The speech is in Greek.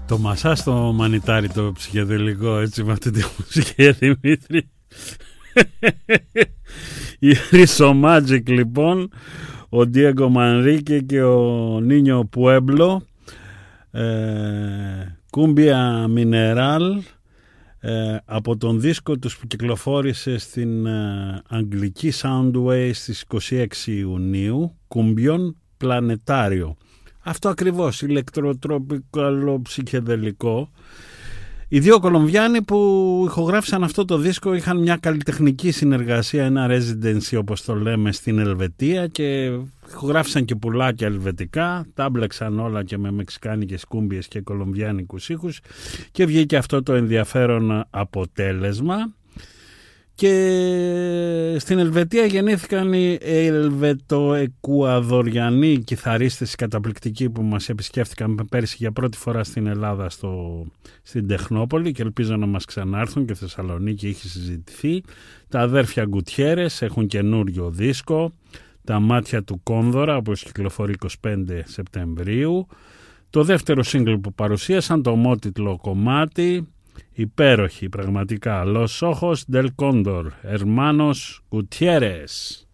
Το μασά στο μανιτάρι το ψυχεδελικό, έτσι, με αυτή τη μουσική, Δημήτρη. Η Rizzo Magic, λοιπόν, ο Diego Manrique και ο Νίνιο Pueblo, Cumbia Mineral, από τον δίσκο τους που κυκλοφόρησε στην αγγλική Soundway στις 26 Ιουνίου, Cumbion Planetario. Αυτό ακριβώς, ηλεκτροτροπικό ψυχεδελικό. Οι δύο Κολομβιάνοι που ηχογράφησαν αυτό το δίσκο είχαν μια καλλιτεχνική συνεργασία, ένα residency όπως το λέμε, στην Ελβετία, και ηχογράφησαν και πουλάκια ελβετικά, τα έμπλεξαν όλα και με μεξικάνικες κούμπιες και κολομβιάνικους ήχους και βγήκε αυτό το ενδιαφέρον αποτέλεσμα. Και στην Ελβετία γεννήθηκαν οι Ελβετοεκουαδοριανοί κιθαρίστες καταπληκτικοί που μας επισκέφτηκαν πέρυσι για πρώτη φορά στην Ελλάδα στην Τεχνόπολη, και ελπίζω να μας ξανάρθουν, και Θεσσαλονίκη έχει συζητηθεί. Τα αδέρφια Γκουτιέρες έχουν καινούριο δίσκο, Τα μάτια του Κόνδωρα, όπως κυκλοφορεί 25 Σεπτεμβρίου. Το δεύτερο σύγκλ που παρουσίασαν, το ομότιτλο κομμάτι, υπέροχη πραγματικά, Los Ojos del Cóndor, Hermanos Gutiérrez.